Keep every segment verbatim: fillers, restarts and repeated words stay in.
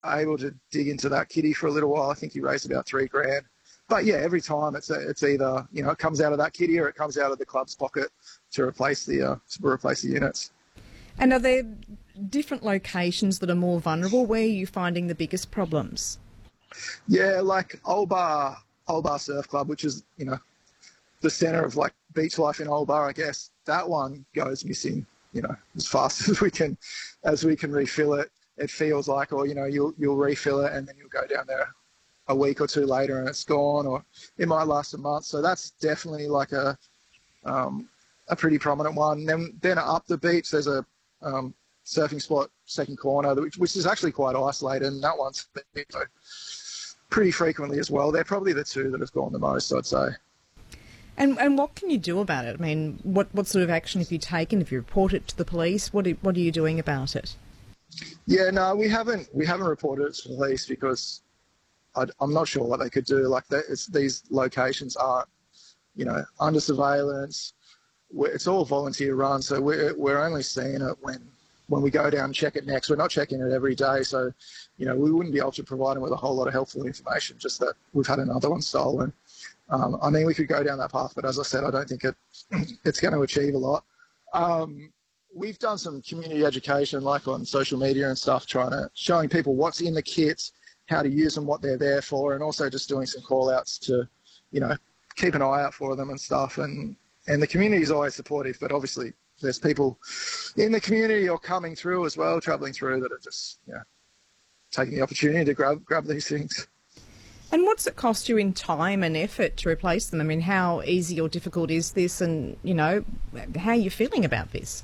able to dig into that kitty for a little while. I think he raised about three grand. But yeah, every time it's a, it's either, you know, it comes out of that kitty or it comes out of the club's pocket to replace the uh, to replace the units. And are there different locations that are more vulnerable? Where are you finding the biggest problems? Yeah, like Old Bar, Old Bar Surf Club, which is, you know, the centre of like beach life in Old Bar, I guess. That one goes missing, you know, as fast as we can, as we can refill it. It feels like, or, you know, you'll you'll refill it and then you'll go down there a week or two later and it's gone, or it might last a month. So that's definitely like a um, a pretty prominent one. Then then up the beach, there's a um, surfing spot, Second Corner, which, which is actually quite isolated, and that one's so pretty frequently as well. They're probably the two that have gone the most, I'd say. And and what can you do about it? I mean, what, what sort of action have you taken? Have you reported it to the police? What are, what are you doing about it? Yeah, no, we haven't we haven't reported it to the police because I, I'm not sure what they could do. Like that, it's, these locations aren't, you know, under surveillance. We're, it's all volunteer run, so we're we're only seeing it when when we go down and check it next. We're not checking it every day, so you know we wouldn't be able to provide them with a whole lot of helpful information. Just that we've had another one stolen. Um, I mean, we could go down that path, but as I said, I don't think it it's going to achieve a lot. Um, we've done some community education, like on social media and stuff, trying to showing people what's in the kits, how to use them, what they're there for, and also just doing some call outs to, you know, keep an eye out for them and stuff. And, and the community is always supportive, but obviously there's people in the community or coming through as well, travelling through, that are just, you know, taking the opportunity to grab grab these things. And what's it cost you in time and effort to replace them? I mean, how easy or difficult is this, and, you know, how are you feeling about this?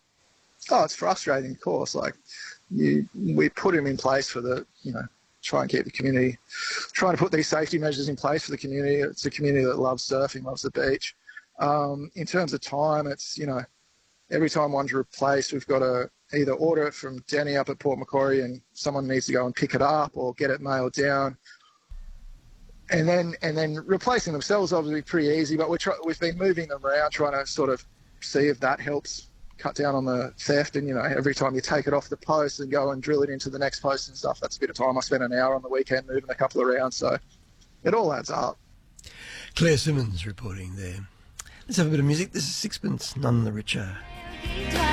Oh, it's frustrating, of course. Like, you, we put them in place for the, you know, try and keep the community, trying to put these safety measures in place for the community. It's a community that loves surfing, loves the beach. Um, in terms of time, it's, you know, every time one's replaced, we've got to either order it from Denny up at Port Macquarie and someone needs to go and pick it up, or get it mailed down. And then and then replacing themselves obviously pretty easy, but we're try, we've been moving them around, trying to sort of see if that helps cut down on the theft. And, you know, every time you take it off the post and go and drill it into the next post and stuff, that's a bit of time. I spent an hour on the weekend moving a couple around, so it all adds up. Claire Simmons reporting there. Let's have a bit of music. This is Sixpence, None the Richer.